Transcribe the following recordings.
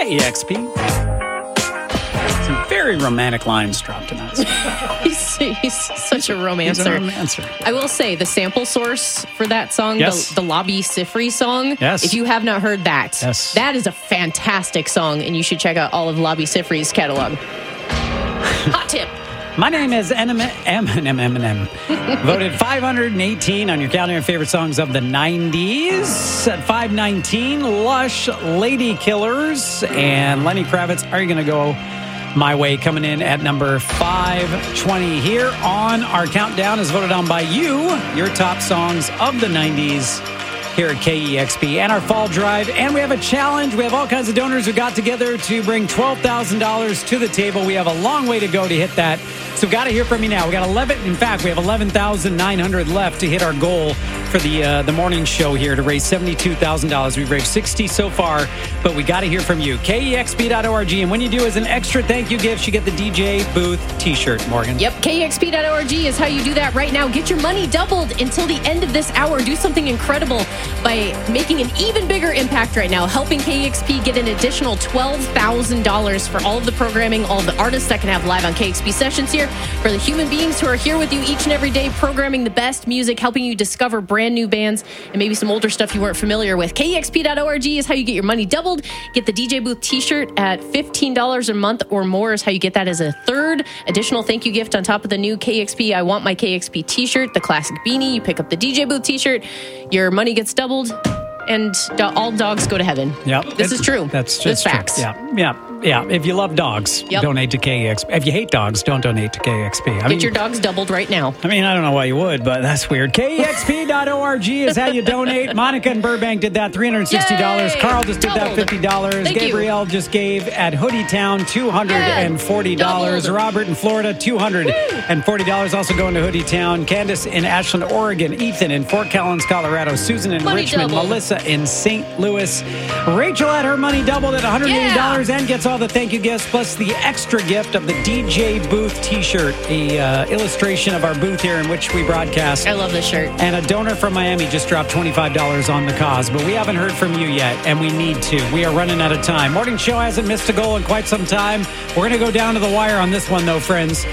KEXP. Some very romantic lines dropped in that. He's such a romancer. He's a romancer. I will say the sample source for that song, Yes. the Lobby Sifri song. Yes. If you have not heard that, Yes. that is a fantastic song, and you should check out all of Lobby Sifri's catalog. Hot tip. My name is Eminem. Voted 518 on your calendar of favorite songs of the 90s. At 519, Lush, Lady Killers, and Lenny Kravitz. Are you going to go my way? Coming in at number 520 here on our countdown is voted on by you. Your top songs of the 90s here at KEXP and our fall drive. And we have a challenge. We have all kinds of donors who got together to bring $12,000 to the table. We have a long way to go to hit that. So got to hear from you now. We got 11. In fact, we have 11,900 left to hit our goal for the morning show here to raise $72,000. We've raised 60 so far, but we got to hear from you. KEXP.org. And when you do, as an extra thank you gift, you get the DJ Booth t-shirt, Morgan. Yep, KEXP.org is how you do that right now. Get your money doubled until the end of this hour. Do something incredible by making an even bigger impact right now, helping KEXP get an additional $12,000 for all of the programming, all of the artists that can have live on KEXP sessions here, for the human beings who are here with you each and every day, programming the best music, helping you discover brand new bands, and maybe some older stuff you weren't familiar with. KEXP.org is how you get your money doubled. Get the DJ Booth t-shirt at $15 a month or more is how you get that as a third additional thank you gift on top of the new KEXP I Want My KEXP t-shirt, the classic beanie. You pick up the DJ Booth t-shirt, your money gets doubled, and all dogs go to heaven. Yep. This is true. That's It's true. facts. Yeah. If you love dogs, donate to KEXP. If you hate dogs, don't donate to KEXP. Get your dogs doubled right now. I mean, I don't know why you would, but that's weird. KEXP.org is how you donate. Monica in Burbank did that, $360. Yay! Carl just did Doubled. that, $50. Thank you. Gabrielle just gave at Hoodietown, $240. Doubled. Robert in Florida, $240. Also going to Hoodietown. Candace in Ashland, Oregon. Ethan in Fort Collins, Colorado. Susan in Money Richmond. doubled. Melissa in St. Louis. Rachel had her money doubled at $180 and gets all the thank you gifts, plus the extra gift of the DJ Booth t-shirt, a illustration of our booth here in which we broadcast. I love this shirt. And a donor from Miami just dropped $25 on the cause, but we haven't heard from you yet, and we need to. We are running out of time. Morning show hasn't missed a goal in quite some time. We're going to go down to the wire on this one, though, friends.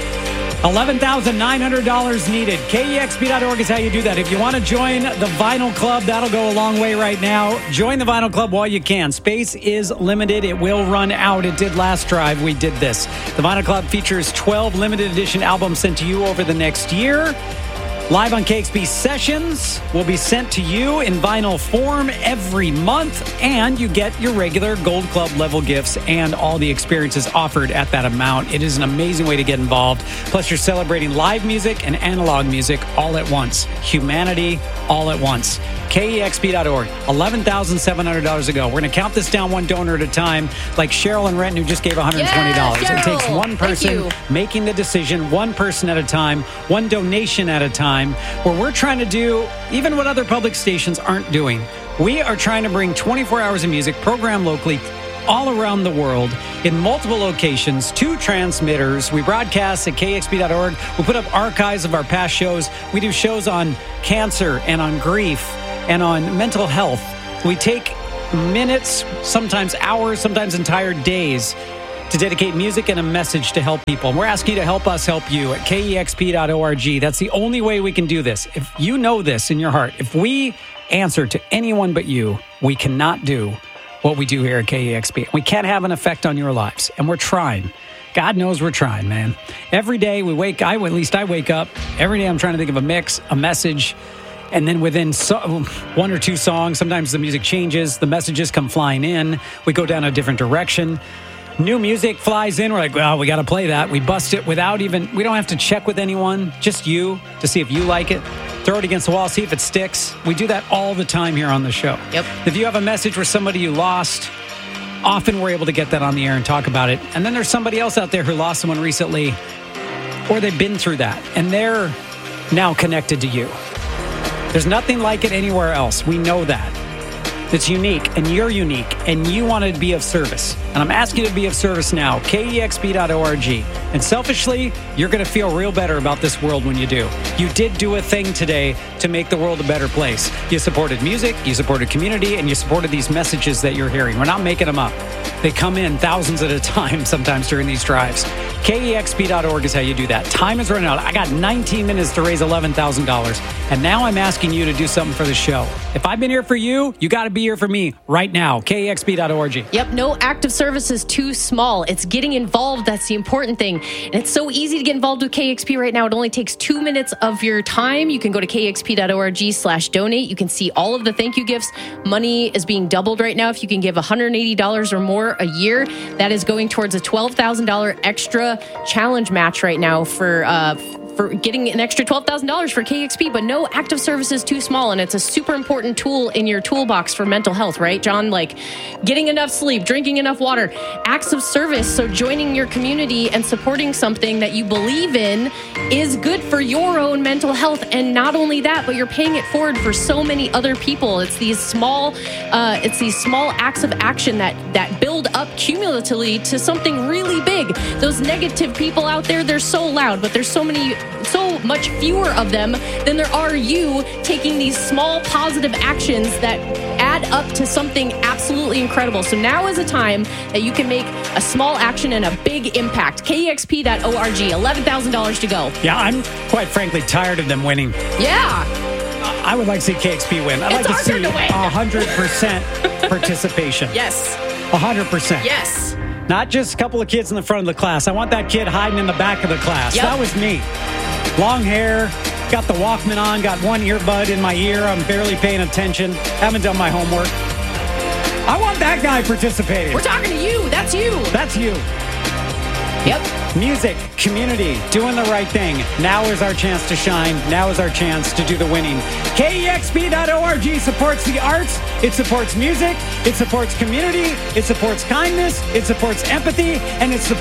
$11,900 needed. KEXP.org is how you do that. If you want to join the Vinyl Club, that'll go a long way right now. Join the Vinyl Club while you can. Space is limited. It will run out. It did last drive. We did this. The Vinyl Club features 12 limited edition albums sent to you over the next year. Live on KEXP sessions will be sent to you in vinyl form every month, and you get your regular Gold Club level gifts and all the experiences offered at that amount. It is an amazing way to get involved. Plus, you're celebrating live music and analog music all at once. Humanity all at once. KEXP.org, $11,700 to go. We're going to count this down one donor at a time, like Cheryl in Renton, who just gave $120. Yeah, it takes Cheryl. one person making the decision, one person at a time, one donation at a time, where we're trying to do even what other public stations aren't doing. We are trying to bring 24 hours of music programmed locally all around the world in multiple locations, 2 transmitters. We broadcast at KEXP.org. We put up archives of our past shows. We do shows on cancer and on grief and on mental health. We take minutes, sometimes hours, sometimes entire days to dedicate music and a message to help people. And we're asking you to help us help you at KEXP.org. That's the only way we can do this. If you know this in your heart, if we answer to anyone but you, we cannot do what we do here at KEXP. We can't have an effect on your lives, and we're trying. God knows we're trying, man. Every day we wake, at least I wake up, every day I'm trying to think of a mix, a message, and then within 1 or 2 songs, sometimes the music changes, the messages come flying in, we go down a different direction. New music flies in, we're like, well, we got to play that. We bust it we don't have to check with anyone, just you, to see if you like it. Throw it against the wall, see if it sticks. We do that all the time here on the show. Yep. If you have a message for somebody you lost, often we're able to get that on the air and talk about it. And then there's somebody else out there who lost someone recently, or they've been through that, and they're now connected to you. There's nothing like it anywhere else. We know that. It's unique, and you're unique, and you want to be of service. And I'm asking you to be of service now, KEXP.org. And selfishly, you're going to feel real better about this world when you do. You did do a thing today to make the world a better place. You supported music, you supported community, and you supported these messages that you're hearing. We're not making them up. They come in thousands at a time sometimes during these drives. KEXP.org is how you do that. Time is running out. I got 19 minutes to raise $11,000. And now I'm asking you to do something for the show. If I've been here for you, you got to be here for me right now. KEXP.org. Yep, no act of service is too small. It's getting involved. That's the important thing. And it's so easy to get involved with KEXP right now. It only takes 2 minutes of your time. You can go to KEXP.org/donate. You can see all of the thank you gifts. Money is being doubled right now. If you can give $180 or more a year, that is going towards a $12,000 extra challenge match right now for getting an extra $12,000 for KEXP, but no active service is too small, and it's a super important tool in your toolbox for mental health, right, John? Like getting enough sleep, drinking enough water, acts of service, so joining your community and supporting something that you believe in is good for your own mental health, and not only that, but you're paying it forward for so many other people. It's these small acts of action that build up cumulatively to something really big. Those negative people out there, they're so loud, but there's so much fewer of them than there are you taking these small positive actions that add up to something absolutely incredible. So now is a time that you can make a small action and a big impact. KEXP.org, $11,000 to go. Yeah, I'm quite frankly tired of them winning. Yeah. I would like to see KEXP win. I'd like to see 100% participation. Yes. 100%. Yes. Not just a couple of kids in the front of the class. I want that kid hiding in the back of the class. Yep. That was me. Long hair, got the Walkman on, got one earbud in my ear. I'm barely paying attention. Haven't done my homework. I want that guy participating. We're talking to you. That's you. That's you. Yep. Music, community, doing the right thing. Now is our chance to shine. Now is our chance to do the winning. KEXP.org supports the arts. It supports music. It supports community. It supports kindness. It supports empathy. And it supports